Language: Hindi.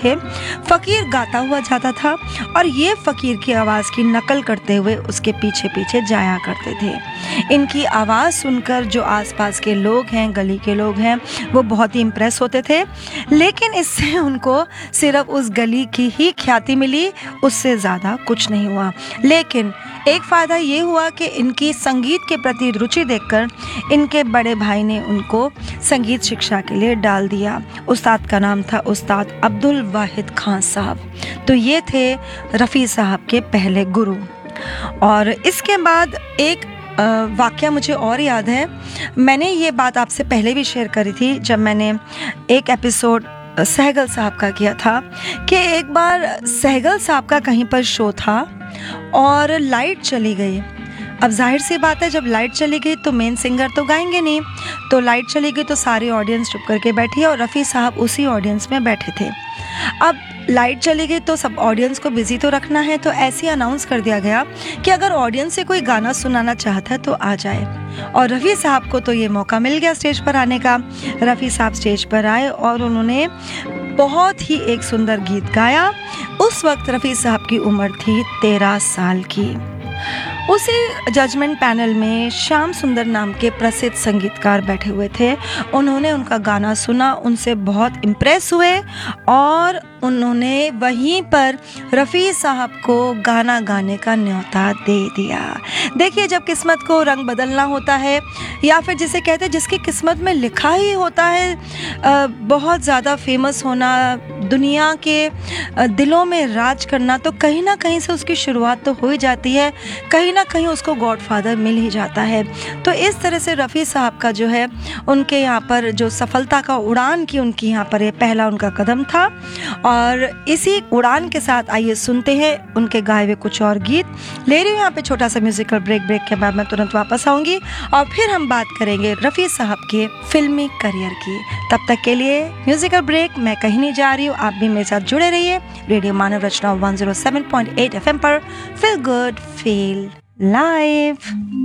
थे। फ़कीर गाता हुआ जाता था और ये फ़कीर की आवाज़ की नकल करते हुए उसके पीछे पीछे जाया करते थे। इनकी आवाज़ सुनकर जो आसपास के लोग हैं, गली के लोग हैं, वो बहुत ही इम्प्रेस होते थे। लेकिन इससे उनको सिर्फ उस गली की ही ख्याति मिली, उससे ज़्यादा कुछ नहीं हुआ। लेकिन एक फ़ायदा ये हुआ कि इनकी संगीत के प्रति रुचि देखकर इनके बड़े भाई ने उनको संगीत शिक्षा के लिए डाल दिया। उस्ताद का नाम था उस्ताद अब्दुल वाहिद खान साहब। तो ये थे रफ़ी साहब के पहले गुरु। और इसके बाद एक वाक़या मुझे और याद है। मैंने ये बात आपसे पहले भी शेयर करी थी जब मैंने एक एपिसोड सहगल साहब का किया था कि एक बार सहगल साहब का कहीं पर शो था और लाइट चली गई। अब जाहिर सी बात है, जब लाइट चली गई तो मेन सिंगर तो गाएंगे नहीं, तो लाइट चली गई तो सारी ऑडियंस चुप करके बैठी और रफ़ी साहब उसी ऑडियंस में बैठे थे। अब लाइट चली गई तो सब ऑडियंस को बिजी तो रखना है, तो ऐसे ही अनाउंस कर दिया गया कि अगर ऑडियंस से कोई गाना सुनाना चाहता है तो आ जाए। और रफ़ी साहब को तो ये मौका मिल गया स्टेज पर आने का। रफ़ी साहब स्टेज पर आए और उन्होंने बहुत ही एक सुंदर गीत गाया। उस वक्त रफ़ी साहब की उम्र थी 13 साल की। उसी जजमेंट पैनल में श्याम सुंदर नाम के प्रसिद्ध संगीतकार बैठे हुए थे। उन्होंने उनका गाना सुना, उनसे बहुत इम्प्रेस हुए और उन्होंने वहीं पर रफ़ी साहब को गाना गाने का न्योता दे दिया। देखिए, जब किस्मत को रंग बदलना होता है या फिर जिसे कहते हैं जिसकी किस्मत में लिखा ही होता है बहुत ज़्यादा फेमस होना, दुनिया के दिलों में राज करना, तो कहीं ना कहीं से उसकी शुरुआत तो हो ही जाती है, कहीं ना कहीं उसको गॉडफादर मिल ही जाता है। तो इस तरह से रफ़ी साहब का जो है उनके यहाँ पर जो सफलता का उड़ान की उनकी यहाँ पर ये पहला उनका कदम था। और इसी उड़ान के साथ आइए सुनते हैं उनके गाए हुए कुछ और गीत। ले रही हूँ यहाँ पे छोटा सा म्यूजिकल ब्रेक के बाद मैं तुरंत वापस आऊँगी और फिर हम बात करेंगे रफ़ी साहब के फिल्मी करियर की। तब तक के लिए म्यूजिकल ब्रेक, मैं कहीं नहीं जा रही हूँ, आप भी मेरे साथ जुड़े रहिए रेडियो मानव रचना 107.8 FM पर। Feel good feel live.